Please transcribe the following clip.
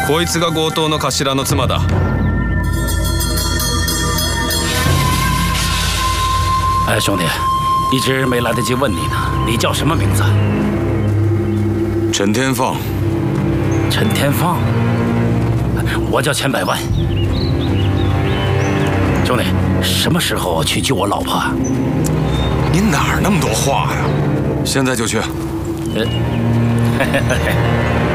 こいつが強盗の頭の妻だ。 哎，兄弟，一直没来得及问你呢，你叫什么名字？ 陈天放。 陈天放。我叫钱百万。兄弟，什么时候去救我老婆？ 您哪儿那么多话呀？现在就去。